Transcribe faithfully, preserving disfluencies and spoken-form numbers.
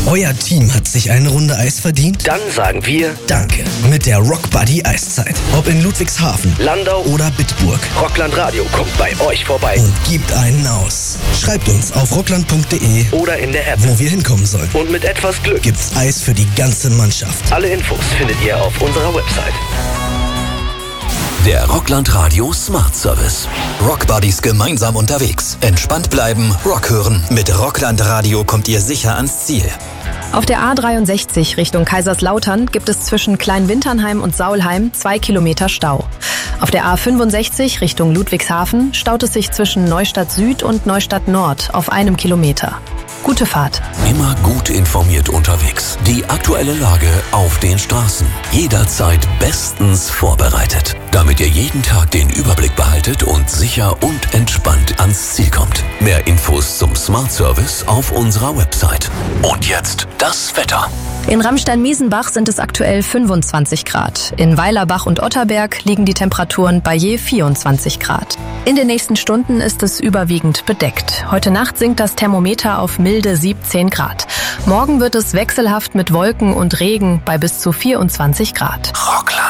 Euer Team hat sich eine Runde Eis verdient? Dann sagen wir Danke mit der Rock Buddy Eiszeit. Ob in Ludwigshafen, Landau oder Bitburg. Rockland Radio kommt bei euch vorbei. Und gibt einen aus. Schreibt uns auf rockland punkt de Oder in der App, wo wir hinkommen sollen. Und mit etwas Glück gibt's Eis für die ganze Mannschaft. Alle Infos findet ihr auf unserer Website. Der Rockland Radio Smart Service. Rock Buddies gemeinsam unterwegs. Entspannt bleiben, Rock hören. Mit Rockland Radio kommt ihr sicher ans Ziel. Auf der A dreiundsechzig Richtung Kaiserslautern gibt es zwischen Kleinwinternheim und Saulheim zwei Kilometer Stau. Auf der A fünfundsechzig Richtung Ludwigshafen staut es sich zwischen Neustadt Süd und Neustadt Nord auf einem Kilometer. Gute Fahrt. Immer gut informiert unterwegs. Die aktuelle Lage auf den Straßen. Jederzeit bestens vorbereitet. Damit ihr jeden Tag den Überblick behaltet und sicher und entspannt ans Ziel kommt. Mehr Infos zum Smart Service auf unserer Website. Und jetzt das Wetter. In Ramstein-Miesenbach sind es aktuell fünfundzwanzig Grad. In Weilerbach und Otterberg liegen die Temperaturen bei je vierundzwanzig Grad. In den nächsten Stunden ist es überwiegend bedeckt. Heute Nacht sinkt das Thermometer auf milde siebzehn Grad. Morgen wird es wechselhaft mit Wolken und Regen bei bis zu vierundzwanzig Grad. Rockland.